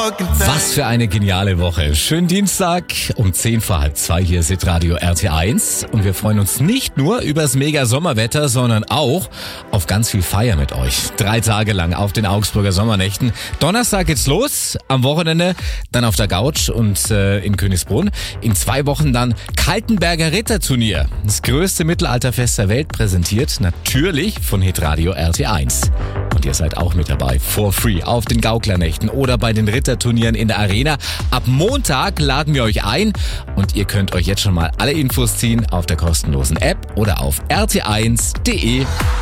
Was für eine geniale Woche. Schönen Dienstag um 1:10 hier ist Radio RT1 und wir freuen uns nicht nur übers mega Sommerwetter, sondern auch auf ganz viel Feier mit euch. 3 Tage lang auf den Augsburger Sommernächten. Donnerstag geht's los, am Wochenende dann auf der Couch und in Königsbrunn. In 2 Wochen dann Kaltenberger Ritterturnier. Das größte Mittelalterfest der Welt, präsentiert natürlich von hitradio RT1. Und ihr seid auch mit dabei, for free, auf den Gauklernächten oder bei den Ritterturnieren in der Arena. Ab Montag laden wir euch ein und ihr könnt euch jetzt schon mal alle Infos ziehen auf der kostenlosen App oder auf rt1.de.